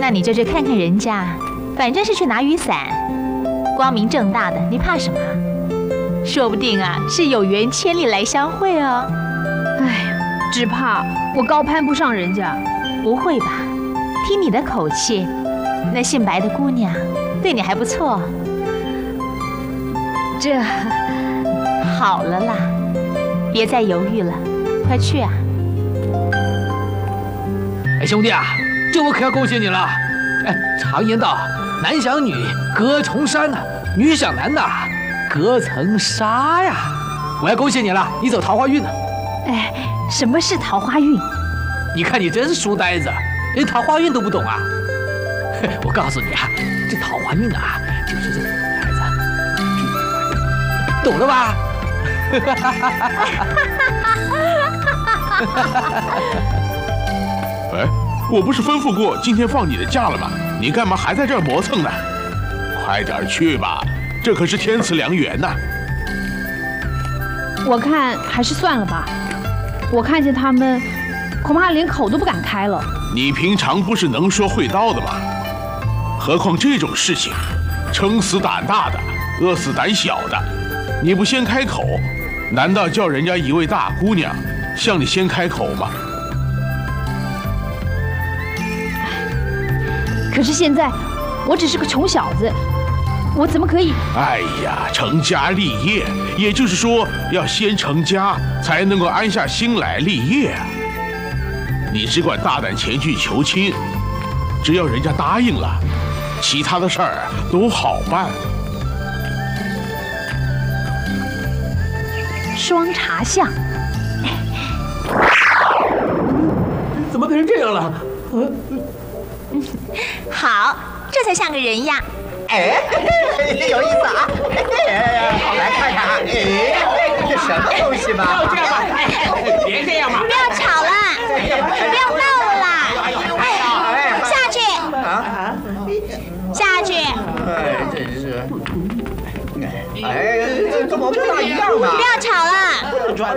那你就去看看人家，反正是去拿雨伞，光明正大的，你怕什么？说不定啊，是有缘千里来相会哦。 哎，只怕我高攀不上人家。 不会吧？听你的口气，那姓白的姑娘对你还不错。 这好了啦，别再犹豫了，快去啊！ 哎，兄弟啊，这我可要恭喜你了。哎，常言道，男想女，隔重山呐；女想男呐，隔层纱呀。我要恭喜你了，你走桃花运了。 哎，什么是桃花运？ 你看你真是书呆子，连桃花运都不懂啊！我告诉你啊，这桃花运啊，就是这个女孩子，懂了吧？ 哎，我不是吩咐过今天放你的假了吗？你干嘛还在这儿磨蹭呢？快点去吧，这可是天赐良缘呐！ 我看还是算了吧，我看见他们，恐怕连口都不敢开了。 你平常不是能说会道的吗？何况这种事情，撑死胆大的，饿死胆小的。你不先开口，难道叫人家一位大姑娘向你先开口吗？ 可是现在，我只是个穷小子，我怎么可以？ 哎呀，成家立业，也就是说要先成家，才能够安下心来立业啊。你只管大胆前去求亲，只要人家答应了，其他的事儿都好办。 双茶巷， 怎么变成这样了？ 好，这才像个人样。 哎，有意思啊！来看看啊！哎，这什么东西嘛？ 不要这样嘛！别这样嘛！ 不要吵了，不要闹了啦！哎，下去！ 啊！ 下去！ 哎，真是！哎，这怎么不大一样呢？ 不要吵了！ 转。